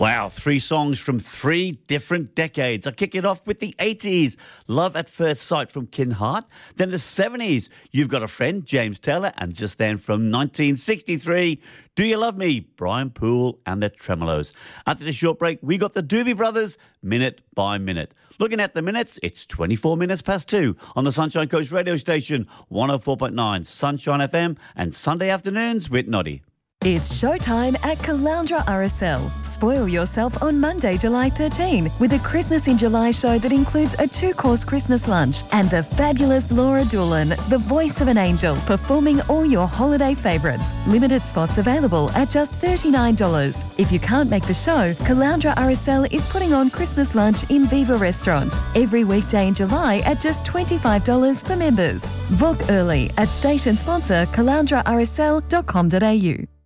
Wow, 3 songs from 3 different decades. I'll kick it off with the 80s, Love at First Sight from Kin Hart. Then the 70s, You've Got a Friend, James Taylor. And just then from 1963, Do You Love Me, Brian Poole and the Tremolos. After the short break, we got the Doobie Brothers, Minute by Minute. Looking at the minutes, it's 24 minutes past 2 on the Sunshine Coast radio station, 104.9 Sunshine FM and Sunday afternoons with Noddy. It's showtime at Caloundra RSL. Spoil yourself on Monday, July 13 with a Christmas in July show that includes a 2-course Christmas lunch and the fabulous Laura Doolan, the voice of an angel, performing all your holiday favourites. Limited spots available at just $39. If you can't make the show, Caloundra RSL is putting on Christmas lunch in Viva Restaurant every weekday in July at just $25 for members. Book early at station sponsor caloundrarsl.com.au.